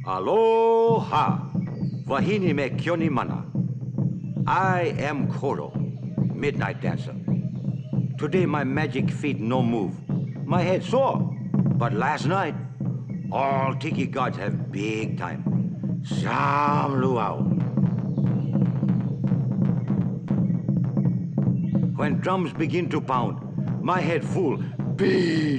Aloha! Wahine me kioni mana. I am Koro, Midnight Dancer. Today my magic feet no move. My head sore. But last night, all tiki gods have big time. Sam luau. When drums begin to pound, my head full, big.